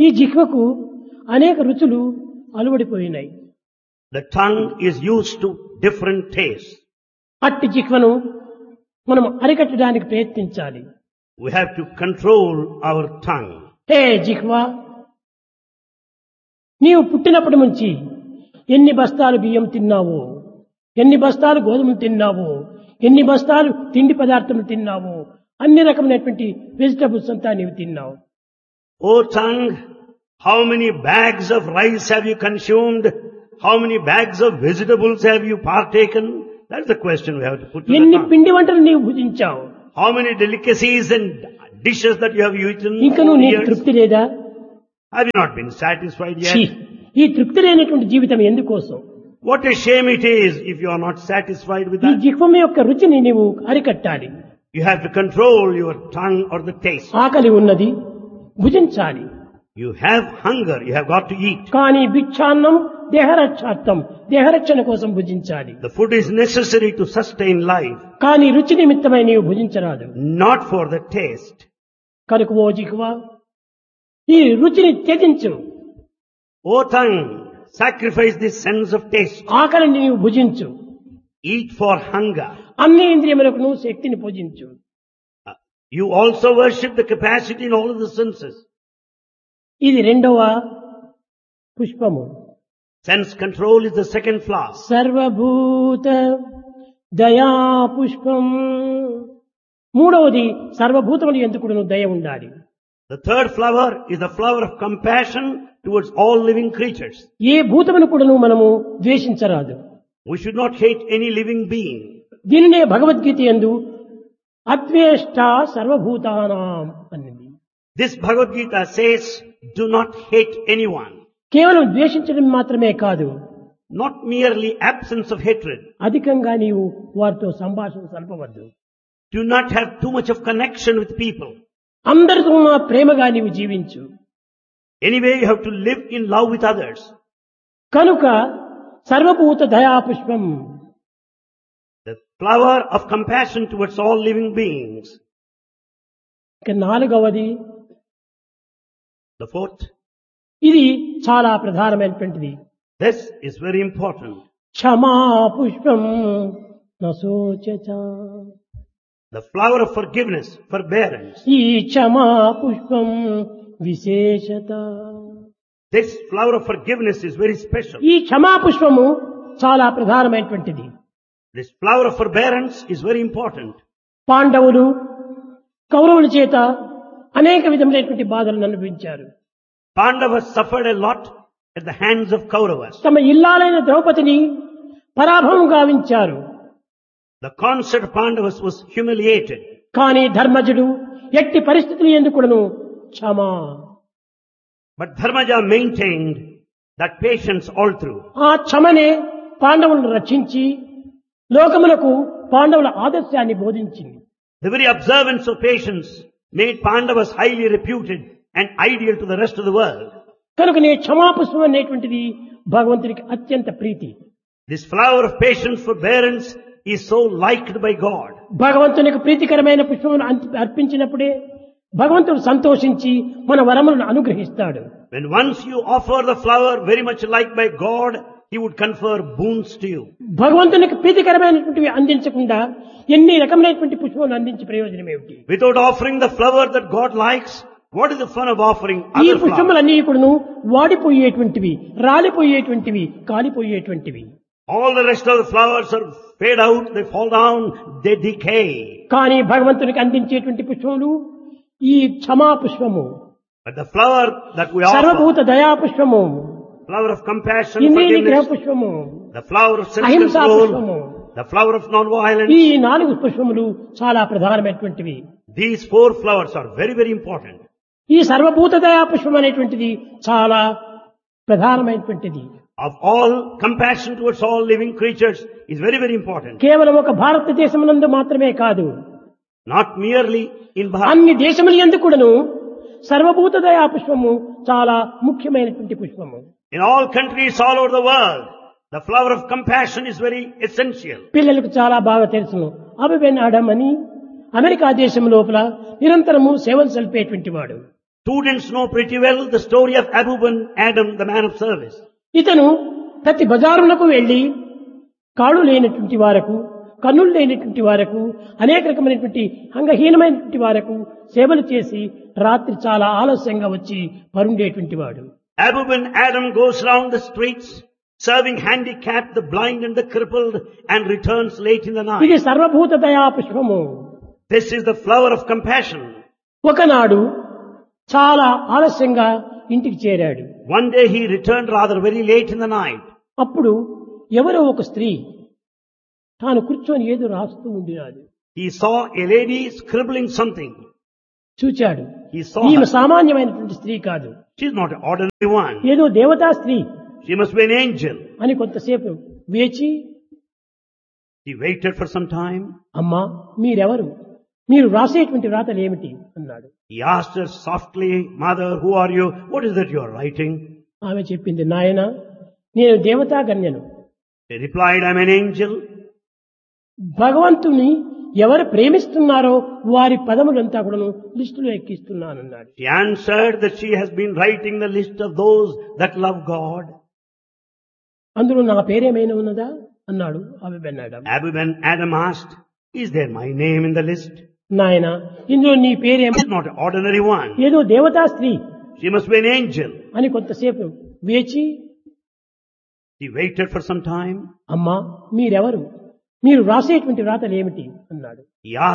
ఈ జిహ్వకు అనేక రుచులు అలవడిపోయినాయి. The tongue is used to different tastes. అట్టి జిహ్వను మనం అరికట్టడానికి ప్రయత్నించాలి. We have to control our tongue. హే జిహ్వ, నీవు పుట్టినప్పటి నుంచి ఎన్ని బస్తాలు బియ్యం తిన్నావో, ఎన్ని బస్తాలు గోధుమలు తిన్నావో, ఎన్ని బస్తాలు తిండి పదార్థములు తిన్నావో, అన్ని రకమైనటువంటి వెజిటబుల్స్ అంతా నీవు తిన్నావు. O tongue, how many bags of rice have you consumed? How many bags of vegetables have you partaken? That's the question we have to put to the ఎన్ని tongue. పిండి వంటలు నీవు భుజించావు, How many delicacies and dishes that you have eaten ఇంకా over నువ్వు the నీకు years? తృప్తి లేదా? Have you not been satisfied ఛీ, yet? ఈ తృప్తి లేనటువంటి జీవితం ఎందుకోసం? What a shame it is if you are not satisfied with ఈ that. జిహ్వం యొక్క రుచిని నీవు అరికట్టాలి. You have to control your tongue or the taste. ఆకలి ఉన్నది, భుజించాలి. You have hunger, you have got to eat. కానీ భిక్షాన్నం దేహరక్షార్థం, దేహరక్షణ కోసం భుజించాలి. The food is necessary to sustain life, కానీ రుచి నిమిత్తమై నీవు భుజించరాదు. not for the taste. కనుక ఓ జిహ్వ, ఈ రుచిని త్యజించు. O tongue, sacrifice the sense of taste. ఆకలిని నీవు భుజించు. Eat for hunger. అన్ని ఇంద్రియములకు నువ్వు శక్తిని పూజించు. You also worship the capacity in all of the senses. ఇది రెండవ పుష్పము. Sense control is the second flower. సర్వభూత దయా పుష్పం. మూడవది సర్వభూతములు ఎందుకు దయ ఉండాలి. The third flower is the flower of compassion towards all living creatures. ఏ భూతమును కూడా మనము ద్వేషించరాదు. We should not hate any living being. దీనినే భగవద్గీత యందు అద్వేష్ట సర్వభూతానాం అన్నది. This Bhagavad Gita says, do not hate anyone. కేవలం ద్వేషించడం మాత్రమే కాదు, Not merely absence of hatred. అధికంగా నీవు వారితో సంభాషణ సల్పవద్దు. Do not have too much of connection with people. అందరితో ప్రేమగా నీవు జీవించు. Anyway, you have to live in love with others. కనుక సర్వభూత దయా పుష్పం. The flower of compassion towards all living beings. ఇక నాలుగవది, The fourth, ఇది చాలా ప్రధానమైనటువంటిది. this is very important. క్షమా పుష్పం నశోచచ. The flower of forgiveness, forbearance. ఈ క్షమా పుష్పం విశేషత. This flower of forgiveness is very special. ఈ క్షమా పుష్పము చాలా ప్రధానమైనటువంటిది. This flower of forbearance is very important. పాండవులు కౌరవుల చేత అనేక విధములైనటువంటి బాధలను అనుభవించారు. Pandavas suffered a lot at the hands of Kauravas. తమ ఇల్లాలైన ద్రౌపదిని పరాభవం గావించారు. The concert of Pandavas was humiliated. కానీ ధర్మజుడు ఎట్టి పరిస్థితులు ఎందుకును క్షమా, But Dharmaja maintained that patience all through. ఆ క్షమనే పాండవులను రక్షించి లోకములకు పాండవుల ఆదర్శాన్ని బోధించింది. The very observance of patience made Pandavas highly reputed and ideal to the rest of the world. కనుక నే క్షమాపుష్పం అనేటువంటిది భగవంతునికి అత్యంత ప్రీతి. This flower of patience, forbearance is so liked by God. భగవంతునికి ప్రీతికరమైన పుష్పమును అర్పించినప్పుడే భగవంతుడు సంతోషించి మన వరములను అనుగ్రహిస్తాడు. When once you offer the flower very much liked by God, He would confer boons to you. భగవంతునికి ప్రీతికరమైనటువంటివి అందించకుండా ఎన్ని రకమైనటువంటి పుష్పములు అందించే ప్రయోజనం ఏమిటి? Without offering the flower that God likes, what is the fun of offering ఈ other flowers? పుష్పములన్నీ కూడాను వాడిపోయేటువంటివి, రాలిపోయేటువంటివి, కాలిపోయేటువంటివి. All the rest of the flowers are fade out, they fall down, they decay. కానీ భగవంతునికి అందించేటువంటి పుష్పములు ఈ క్షమా పుష్పము, But the flower that we offer, సర్వభూత దయా పుష్పము, flower of compassion, ఇంద్రియ నిగ్రహ forgiveness, పుష్పము, the flower of అహింసా పుష్పము, self-control, the flower of non-violence, ఈ 4 పుష్పములు చాలా ప్రధానమైనటువంటివి. these 4 flowers are very, very important. ఈ సర్వభూత దయా పుష్పం అనేటువంటిది చాలా ప్రధానమైనటువంటిది. Of all, compassion towards all living creatures is very, very important. కేవలం ఒక భారతదేశమునందు మాత్రమే కాదు, Not merely in Bharat. అన్ని దేశముల యందు కూడాను సర్వభూత దయా పుష్పము చాలా ముఖ్యమైనటువంటి పుష్పము. In all countries all over the world, the flower of compassion is very essential. పిల్లలకు చాలా బాగా తెలుసును. అబెన్ ఆడమ్ అని అమెరికా దేశం లోపల నిరంతరము సేవలు సల్పేటువంటి వాడు. Students know pretty well the story of Abu bin Adam, the man of service. ఇతను ప్రతి బజారులకు వెళ్లి కాళ్ళు లేనటువంటి వారకు, కన్నులు లేనటువంటి వారకు, అనేక రకమైనటువంటి అంగహీనమైనటువంటి వారకు సేవలు చేసి రాత్రి చాలా ఆలస్యంగా వచ్చి పరుండేటువంటి వాడు. Abu bin Adam goes round the streets serving handicapped, the blind and the crippled, and returns late in the ఇది night. సర్వభూత దయా పుష్పము. This is the flower of compassion. ఒకనాడు చాలా ఆలస్యంగా ఇంటికి చేరాడు. One day he returned rather very late in the night. అప్పుడు ఎవరో ఒక స్త్రీ తాను కూర్చొని ఏదో రాస్తూ ఉండినాడు. He saw a lady scribbling something. చూచాడు. He saw ఈమె her. సామాన్యమైనటువంటి స్త్రీ కాదు, She is not an ordinary one. ఏదో దేవతా స్త్రీ She must be an angel. అని కొంతసేపు వేచి, He waited for some time. అమ్మా మీరెవరు, మీరు రాసేటువంటి రాతలు ఏమిటి అన్నాడు. He asked her softly, Mother, who are you? What is that you are writing? ఆమె చెప్పింది, నాయన నేను దేవతా గణ్యను, He replied, I'm an angel. భగవంతుని ఎవరు ప్రేమిస్తున్నారో వారి పదములంతా కూడాను లిస్టులో ఎక్కిస్తున్నానన్నాడు. She answered that she has been writing the list of those that love God. అందులో నా పేరేమైనా ఉన్నదా అన్నాడు ఆమె బెన్నాడు. Abu bin Adam asked, is there my name in the list? నాయన ఇందులో నీ పేరేమో, She is not an ordinary one. ఏదో దేవతా స్త్రీ She must be an angel. అని కొంతసేపు వేచి, He waited for some time. అమ్మా మీరెవరు, మీరు రాసేటువంటి రాతలు ఏమిటి అన్నాడు. He asked